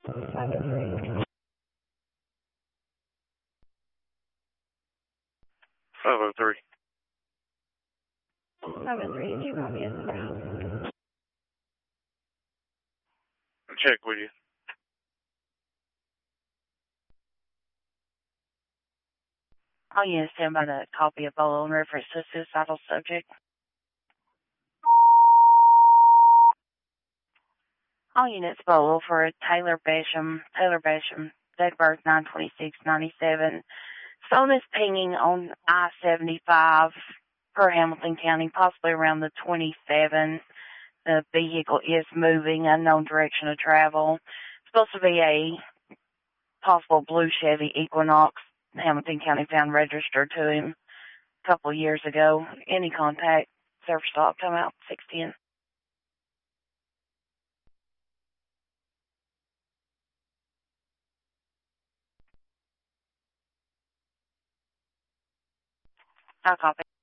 503. 503, did you copy us around? Check with you. All units stand by the copy of Bolo in reference to a suicidal subject. All units Bolo for Taylor Basham, date of birth 9/26/97. Phone is pinging on I-75 per Hamilton County, possibly around the 27. The vehicle is moving, unknown direction of travel. It's supposed to be a possible blue Chevy Equinox. Hamilton County found registered to him a couple of years ago. Any contact, serve stop, come out 610. I'll copy.